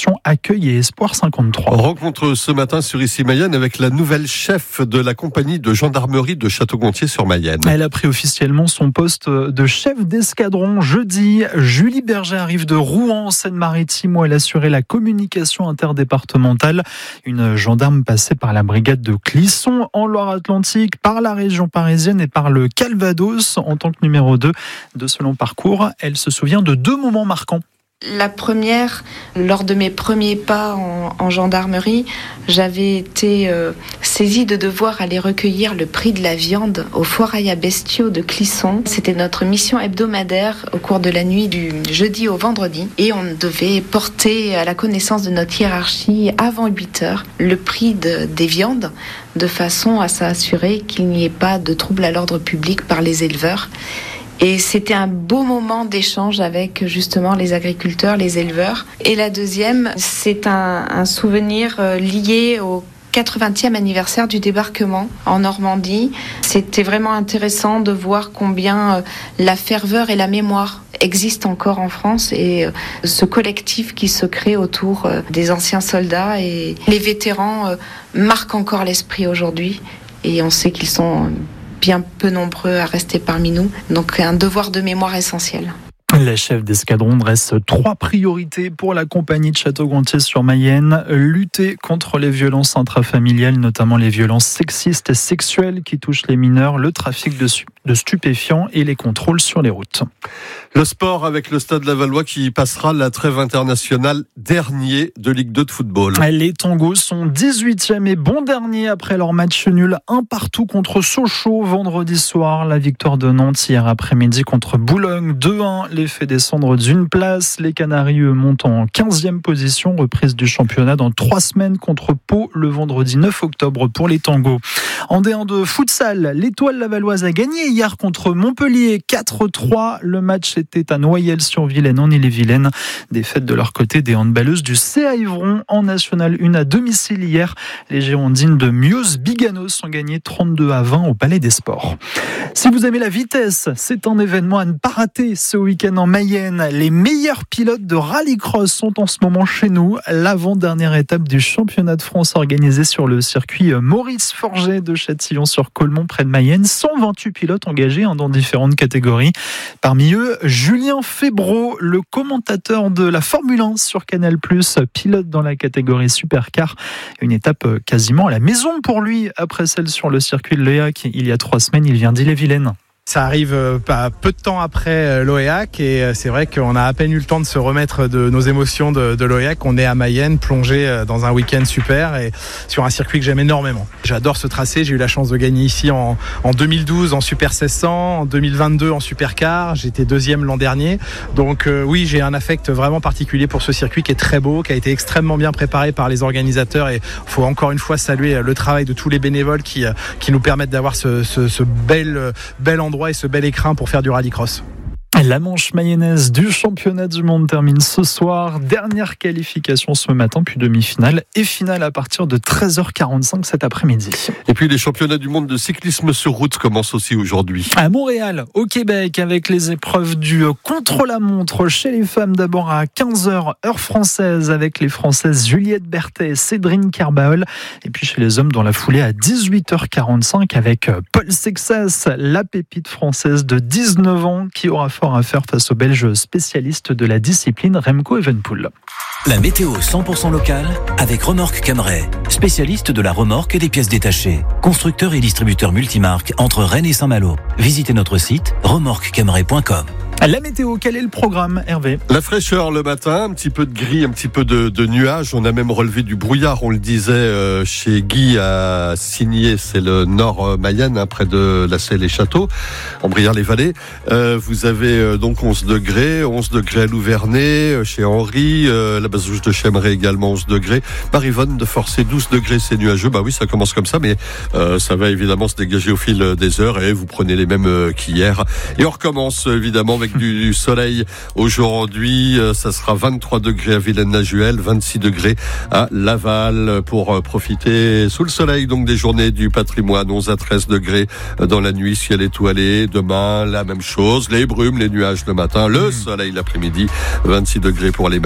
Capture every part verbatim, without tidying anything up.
l'association Accueil et Espoir cinquante-trois. Rencontre ce matin sur Issy-Mayenne avec la nouvelle chef de la compagnie de gendarmerie de Château-Gontier-sur-Mayenne. Elle a pris officiellement son poste de chef d'escadron jeudi. Julie Berger arrive de Rouen en Seine-Maritime où elle assurait la communication interdépartementale. Une gendarme passée par la brigade de Clisson en Loire-Atlantique, par la région parisienne et par le Calvados en tant que numéro deux de ce long parcours. Elle se souvient de deux moments marquants. La première, lors de mes premiers pas en, en gendarmerie, j'avais été euh, saisie de devoir aller recueillir le prix de la viande au foirail à bestiaux de Clisson. C'était notre mission hebdomadaire au cours de la nuit du jeudi au vendredi. Et on devait porter à la connaissance de notre hiérarchie avant huit heures le prix de, des viandes de façon à s'assurer qu'il n'y ait pas de trouble à l'ordre public par les éleveurs. Et c'était un beau moment d'échange avec justement les agriculteurs, les éleveurs. Et la deuxième, c'est un, un souvenir lié au quatre-vingtième anniversaire du débarquement en Normandie. C'était vraiment intéressant de voir combien la ferveur et la mémoire existent encore en France et ce collectif qui se crée autour des anciens soldats et les vétérans marquent encore l'esprit aujourd'hui. Et on sait qu'ils sont bien peu nombreux à rester parmi nous. Donc un devoir de mémoire essentiel. La chef d'escadron dresse trois priorités pour la compagnie de Château-Gontier-sur-Mayenne. Lutter contre les violences intrafamiliales, notamment les violences sexistes et sexuelles qui touchent les mineurs, le trafic de, de stupéfiants et les contrôles sur les routes. Le sport avec le Stade Lavallois qui passera la trêve internationale dernier de Ligue deux de football. Les Tangos sont dix-huitième et bon dernier après leur match nul un partout contre Sochaux vendredi soir. La victoire de Nantes hier après-midi contre Boulogne deux un les fait descendre d'une place. Les Canaries montent en quinzième position, reprise du championnat dans trois semaines contre Pau le vendredi neuf octobre pour les Tangos. En D un de futsal, l'Étoile Lavalloise a gagné hier contre Montpellier quatre trois. Le match était à Noyelles-sur-Vilaine en Ille-et-Vilaine. Défaite de leur côté des handballeuses du C A Yvron en National un à domicile hier. Les Girondines de Mios-Biganos ont gagné trente-deux à vingt au Palais des Sports. Si vous aimez la vitesse, c'est un événement à ne pas rater ce week-end en Mayenne. Les meilleurs pilotes de rallycross sont en ce moment chez nous. L'avant-dernière étape du championnat de France organisé sur le circuit Maurice Forget de Châtillon-sur-Colmont près de Mayenne. cent vingt-huit pilotes engagés dans différentes catégories. Parmi eux, Julien Febvreau, le commentateur de la Formule un sur Canal plus, pilote dans la catégorie Supercar. Une étape quasiment à la maison pour lui après celle sur le circuit de Loyac il y a trois semaines. Il vient d'Ille-et-Vilaine. Ça arrive pas peu de temps après l'Oéac et c'est vrai qu'on a à peine eu le temps de se remettre de nos émotions de, de l'Oéac. On est à Mayenne, plongé dans un week-end super et sur un circuit que j'aime énormément. J'adore ce tracé, j'ai eu la chance de gagner ici en, en deux mille douze en Super seize cents, en deux mille vingt-deux en Supercar, j'étais deuxième l'an dernier. Donc euh, oui, j'ai un affect vraiment particulier pour ce circuit qui est très beau, qui a été extrêmement bien préparé par les organisateurs et il faut encore une fois saluer le travail de tous les bénévoles qui, qui nous permettent d'avoir ce, ce, ce bel, bel endroit et ce bel écrin pour faire du rallycross. La manche mayonnaise du championnat du monde termine ce soir. Dernière qualification ce matin, puis demi-finale et finale à partir de treize heures quarante-cinq cet après-midi. Et puis les championnats du monde de cyclisme sur route commencent aussi aujourd'hui. À Montréal, au Québec, avec les épreuves du contre-la-montre chez les femmes, d'abord à quinze heures heure française avec les Françaises Juliette Berthet et Cédrine Kerbaol. Et puis chez les hommes dans la foulée à dix-huit heures quarante-cinq avec Paul Sexas, la pépite française de dix-neuf ans qui aura fort à faire face aux Belges spécialistes de la discipline Remco Evenepoel. La météo cent pour cent locale avec Remorque Camray, spécialiste de la remorque et des pièces détachées. Constructeur et distributeur multimarque entre Rennes et Saint-Malo. Visitez notre site remorque camray point com. La météo, quel est le programme, Hervé ? La fraîcheur le matin, un petit peu de gris, un petit peu de, de nuages. On a même relevé du brouillard, on le disait euh, chez Guy à Signé, c'est le nord euh, Mayenne, hein, près de la Selle et Château, en Briard-les-Vallées. Euh, vous avez euh, donc onze degrés, onze degrés à Louvernay, euh, chez Henri, euh, la Bazouge de Chemray également onze degrés. Marivonne de Forcé douze degrés, c'est nuageux. Bah oui, ça commence comme ça, mais euh, ça va évidemment se dégager au fil des heures et vous prenez les mêmes euh, qu'hier. Et on recommence évidemment avec du soleil aujourd'hui. Ça sera vingt-trois degrés à Vilaine-la-Juhel, vingt-six degrés à Laval pour profiter sous le soleil donc des journées du patrimoine. onze à treize degrés dans la nuit, ciel étoilé. Demain, la même chose. Les brumes, les nuages le matin, le soleil l'après-midi. vingt-six degrés pour les maxis.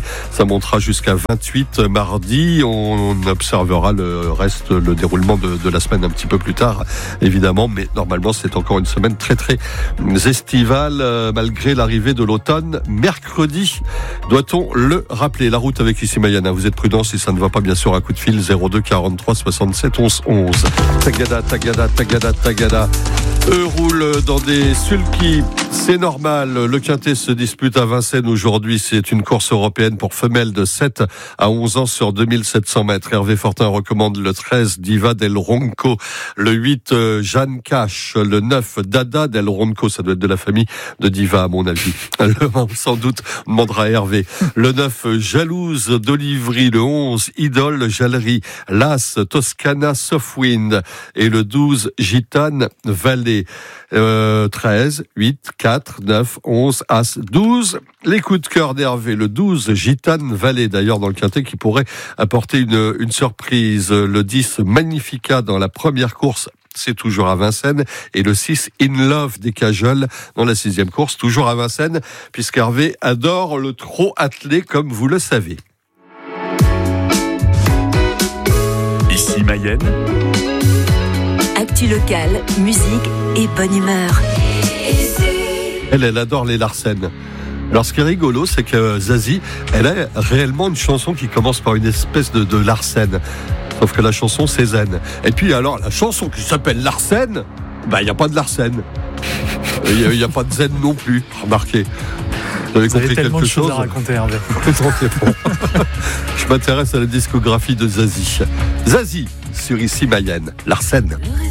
Ça montera jusqu'à vingt-huit mardi. On observera le reste, le déroulement de, de la semaine un petit peu plus tard, évidemment. Mais normalement, c'est encore une semaine très très estivale, euh, malgré l'arrivée de l'automne. Mercredi, doit-on le rappeler? La route avec ici Mayenne. Vous êtes prudents, si ça ne va pas, bien sûr, un coup de fil zéro deux quarante-trois soixante-sept onze onze. Tagada, tagada, tagada, tagada. Eux roulent dans des sulky, c'est normal. Le Quintet se dispute à Vincennes aujourd'hui. C'est une course européenne pour femelles de sept à onze ans sur deux mille sept cents mètres. Hervé Fortin recommande le treize, Diva del Ronco. Le huit, Jeanne Cash. Le neuf, Dada del Ronco. Ça doit être de la famille de Diva, à mon avis. Le un, sans doute, on demandera à Hervé. Le neuf, Jalouse d'Olivry. Le onze, Idole Jallery. L'As, Toscana Softwind. Et le douze, Gitane Vallée. Euh, treize, huit, quatre, neuf, onze, As, douze. Les coups de cœur d'Hervé, le douze, Gitane Vallée, d'ailleurs dans le Quintet, qui pourrait apporter une, une surprise. Le dix, Magnifica dans la première course, c'est toujours à Vincennes. Et le six, In Love des Cajoles dans la sixième course, toujours à Vincennes, puisqu'Hervé adore le trot attelé, comme vous le savez. Ici Mayenne. Actu locale, musique et bonne humeur. Elle, elle adore les Larsen. Alors, ce qui est rigolo, c'est que Zazie, elle a réellement une chanson qui commence par une espèce de, de Larsen. Sauf que la chanson, c'est Zen. Et puis, alors, la chanson qui s'appelle Larsen, bah, il n'y a pas de Larsen. Il n'y a, a pas de Zen non plus, remarquez. Vous avez Vous compris avez tellement quelque de choses chose à raconter, Hervé. Je m'intéresse à la discographie de Zazie. Zazie, sur Ici Mayenne, Larsen.